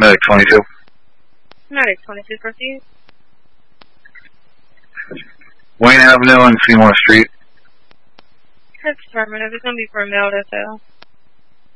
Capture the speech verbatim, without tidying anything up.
Medic twenty-two. Medic twenty-two, proceed. Wayne Avenue and Seymour Street. That's affirmative. It's going to be for a male S L.